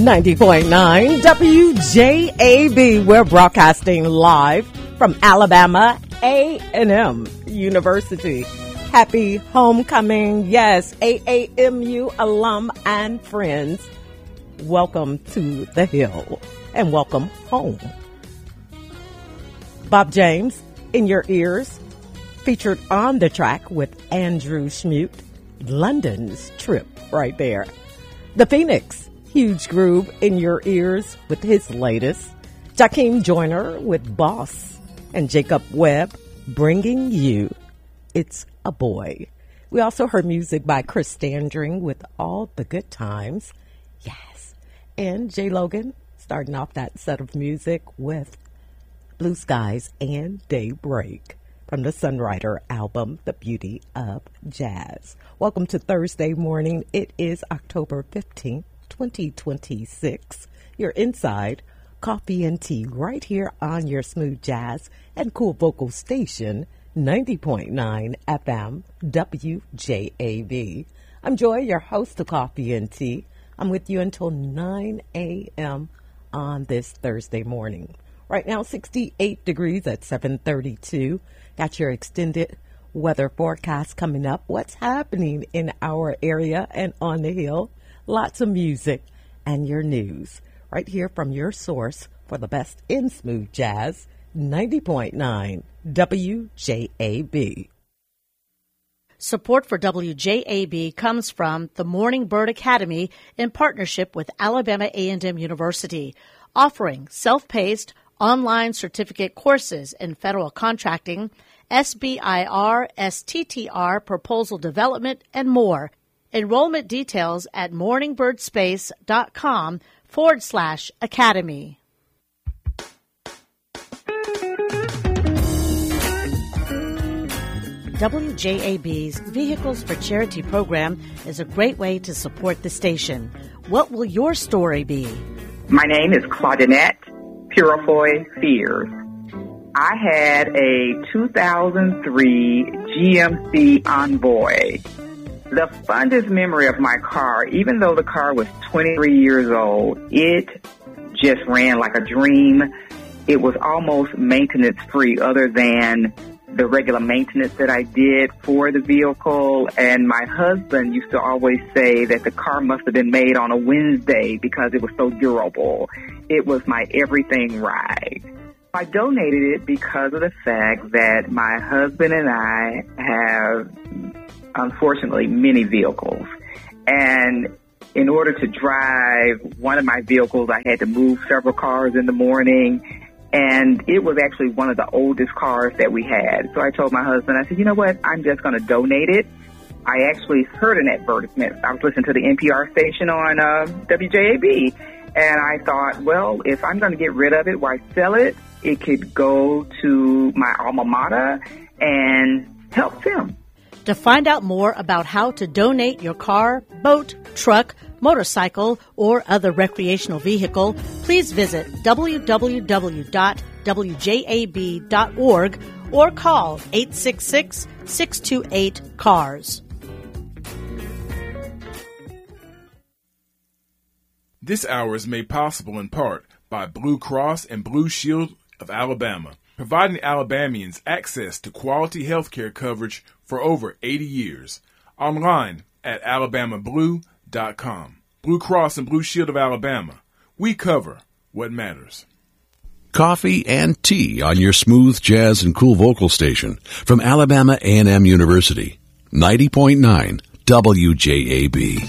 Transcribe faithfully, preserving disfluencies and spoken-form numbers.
ninety point nine W J A B. We're broadcasting live from Alabama A and M University. Happy homecoming. Yes, A A M U alum and friends. Welcome to the Hill and welcome home. Bob James in your ears, featured on the track with Andrew Schmute. London's Trip right there. The Phoenix, Huge Groove in your ears with his latest. Jakeem Joyner with Boss. And Jacob Webb bringing you It's a Boy. We also heard music by Chris Standring with All the Good Times. Yes. And Jay Logan starting off that set of music with Blue Skies and Daybreak from the Sunrider album, The Beauty of Jazz. Welcome to Thursday morning. It is October fifteenth, twenty twenty-six. You're inside Coffee and Tea right here on your smooth jazz and cool vocal station, ninety point nine F M W J A B. I'm Joy, your host of Coffee and Tea. I'm with you until nine a.m. on this Thursday morning. Right now, sixty-eight degrees at seven thirty-two. Got your extended weather forecast coming up. What's happening in our area and on the Hill? Lots of music and your news. Right here from your source for the best in smooth jazz, ninety point nine W J A B. Support for W J A B comes from the Morning Bird Academy in partnership with Alabama A and M University, offering self-paced online certificate courses in federal contracting, S B I R, S T T R, proposal development, and more. Enrollment details at morningspace.com forward slash academy. W J A B's Vehicles for Charity program is a great way to support the station. What will your story be? My name is Claudinette Purifoy Fears. I had a two thousand three G M C Envoy. The fondest memory of my car, even though the car was twenty-three years old, it just ran like a dream. It was almost maintenance-free other than the regular maintenance that I did for the vehicle. And my husband used to always say that the car must have been made on a Wednesday because it was so durable. It was my everything ride. I donated it because of the fact that my husband and I have, unfortunately, many vehicles. And in order to drive one of my vehicles, I had to move several cars in the morning. And it was actually one of the oldest cars that we had. So I told my husband, I said, you know what, I'm just going to donate it. I actually heard an advertisement. I was listening to the N P R station on uh, W J A B. And I thought, well, if I'm going to get rid of it, why sell it? It could go to my alma mater and help them. To find out more about how to donate your car, boat, truck, motorcycle, or other recreational vehicle, please visit w w w dot w j a b dot org or call eight six six, six two eight, C A R S. This hour is made possible in part by Blue Cross and Blue Shield of Alabama, providing Alabamians access to quality health care coverage for over eighty years. Online at alabama blue dot com. Blue Cross and Blue Shield of Alabama. We cover what matters. Coffee and tea on your smooth jazz and cool vocal station from Alabama A and M University. ninety point nine W J A B.